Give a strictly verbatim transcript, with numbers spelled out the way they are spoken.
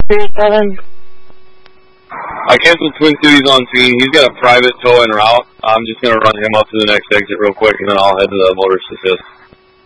seven. I canceled Twin Cities on scene. He's got a private tow en route. I'm just going to run him up to the next exit real quick, and then I'll head to the motorist assist.